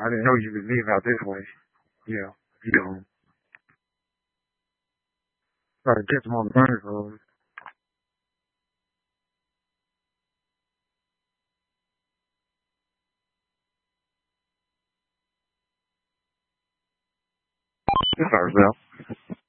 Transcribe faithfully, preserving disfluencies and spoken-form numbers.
I didn't know you could leave out this way. Yeah, you don't. Try to catch them on the furnace road. It's ourselves.